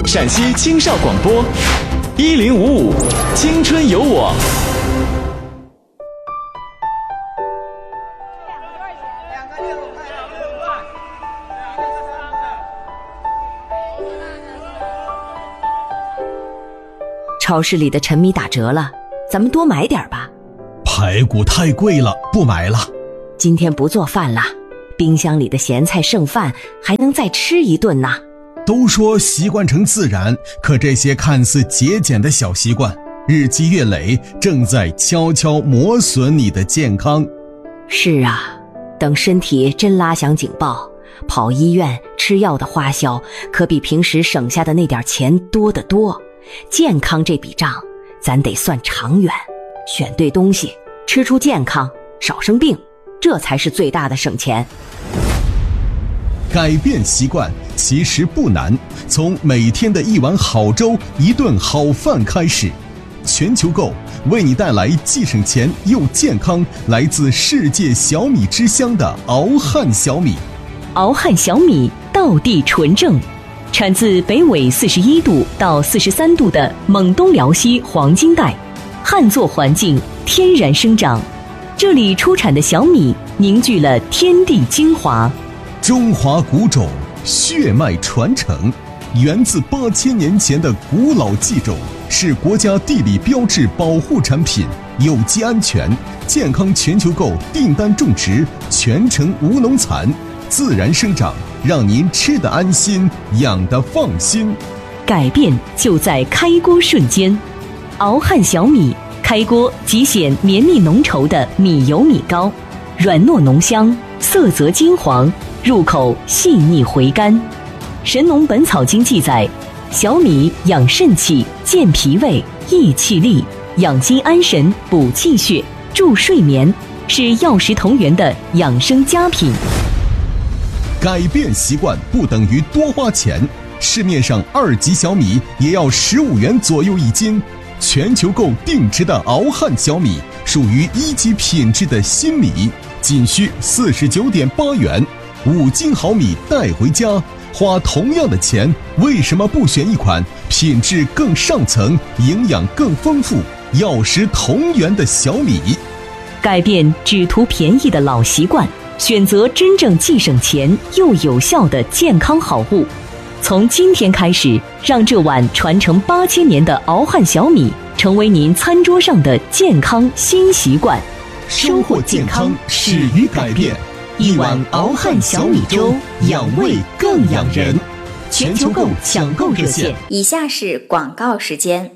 陕西青少广播1055青春有我。 超市里的陈米打折了，咱们多买点吧。 排骨太贵了，不买了。 今天不做饭了，冰箱里的咸菜剩饭还能再吃一顿呢。 都说习惯成自然，可这些看似节俭的小习惯，日积月累，正在悄悄磨损你的健康。 是啊，等身体真拉响警报，跑医院吃药的花销可比平时省下的那点钱多得多。健康这笔账咱得算长远，选对东西，吃出健康，少生病，这才是最大的省钱。 改变习惯其实不难，从每天的一碗好粥、一顿好饭开始。全球购为你带来既省钱又健康，来自世界小米之乡的敖汉小米。 敖汉小米道地纯正，产自北纬41度到43度的蒙东辽西黄金带，旱作环境，天然生长。这里出产的小米凝聚了天地精华， 中华古种，血脉传承，源自8000年前的古老技种，是国家地理标志保护产品，有机安全，健康。全球购订单种植，全程无农残，自然生长，让您吃得安心，养得放心。 改变就在开锅瞬间。敖汉小米开锅即显绵密浓稠的米油米糕，软糯浓香，色泽金黄，入口细腻回甘。《神农本草经》记载，小米养肾气、健脾胃、益气力，养心安神、补气血、助睡眠，是药食同源的养生佳品。 改变习惯不等于多花钱，市面上2级小米也要15元左右一斤。全球购定制的敖汉小米属于1级品质的新米，仅需49.8元，5斤好米带回家。花同样的钱，为什么不选一款品质更上层、营养更丰富、药食同源的小米？ 改变只图便宜的老习惯，选择真正既省钱又有效的健康好物。从今天开始，让这碗传承8000年的敖汉小米成为您餐桌上的健康新习惯。 收获健康始于改变，一碗敖汉小米粥，养胃更养人。全球购抢购热线： 以下是广告时间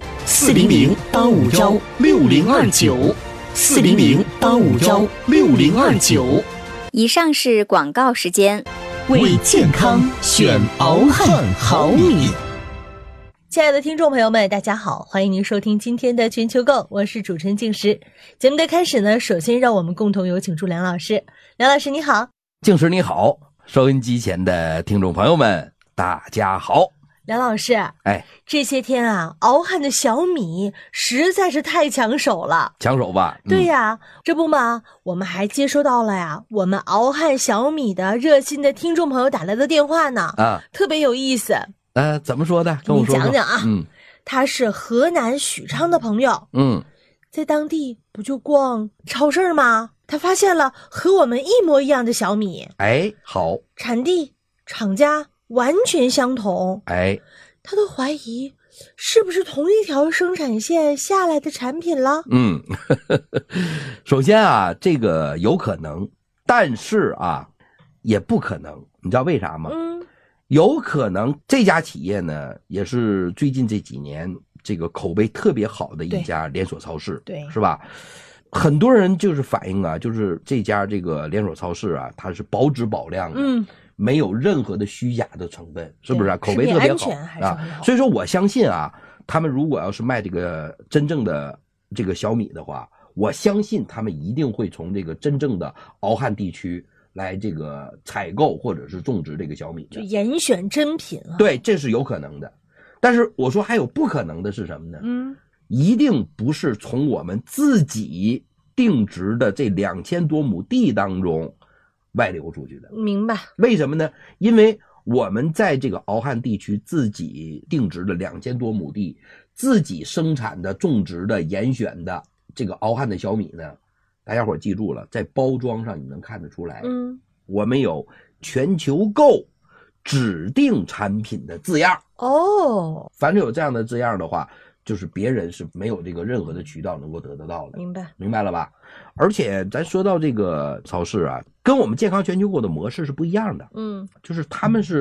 ，400-851-6029，400-851-6029。 以上是广告时间。 为健康选敖汉好米。 亲爱的听众朋友们，大家好，欢迎您收听今天的全球购，我是主持人静时。节目的开始呢，首先让我们共同有请出梁老师。梁老师你好。 静时你好，收音机前的听众朋友们大家好。 梁老师，这些天啊，敖汉的小米实在是太抢手了。 抢手吧？ 对呀，这不嘛，我们还接收到了呀，我们敖汉小米的热心的听众朋友打来的电话呢，特别有意思。 怎么说的？跟我说说。 你讲讲啊。他是河南许昌的朋友。在当地不就逛超市吗？他发现了和我们一模一样的小米。 好。 产地、厂家完全相同。他都怀疑是不是同一条生产线下来的产品了。 首先啊，这个有可能，但是啊，也不可能。你知道为啥吗？有可能这家企业呢，也是最近这几年这个口碑特别好的一家连锁超市，对，是吧？很多人就是反映啊，就是这家这个连锁超市啊，它是保质保量的，没有任何的虚假的成分，是不是啊？口碑特别好啊。所以说我相信啊，他们如果要是卖这个真正的这个小米的话，我相信他们一定会从这个真正的敖汉地区来这个采购或者是种植这个小米的， 就严选真品啊。 对，这是有可能的。但是我说还有不可能的是什么呢？一定不是从我们自己定植的这2000多亩地当中外流出去的。 明白。 为什么呢？因为我们在这个敖汉地区自己定植的2000多亩地，自己生产的、种植的、严选的这个敖汉的小米呢，大家伙记住了，在包装上你能看得出来，我们有全球购指定产品的字样。凡是有这样的字样的话，就是别人是没有这个任何的渠道能够得得到的。明白了吧？而且咱说到这个超市啊，跟我们健康全球购的模式是不一样的。就是他们是